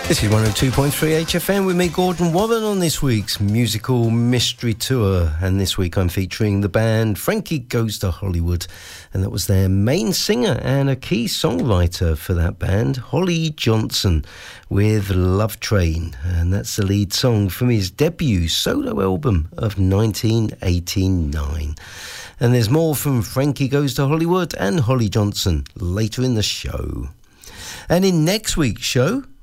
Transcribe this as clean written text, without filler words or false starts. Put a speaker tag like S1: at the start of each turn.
S1: This is 102.3 HFM with me, Gordon Warren, on this week's Musical Mystery Tour. And this week I'm featuring the band Frankie Goes to Hollywood. And that was their main singer and a key songwriter for that band, Holly Johnson, with Love Train. And that's the lead song from his debut solo album of 1989. And there's more from Frankie Goes to Hollywood and Holly Johnson later in the show. And in next week's show,